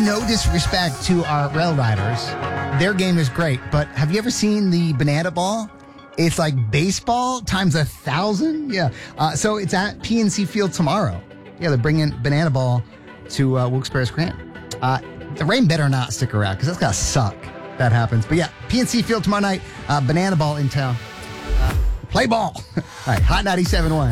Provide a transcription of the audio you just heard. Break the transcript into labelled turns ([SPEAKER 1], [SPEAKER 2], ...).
[SPEAKER 1] no disrespect to our rail riders. Their game is great, but have you ever seen the banana ball? It's like baseball times 1,000. Yeah. So it's at PNC Field tomorrow. Yeah, they're bringing banana ball to Wilkes-Barre Scranton. The rain better not stick around because that's going to suck if that happens. But yeah, PNC Field tomorrow night, banana ball in town. Play ball. All right, Hot 97.1.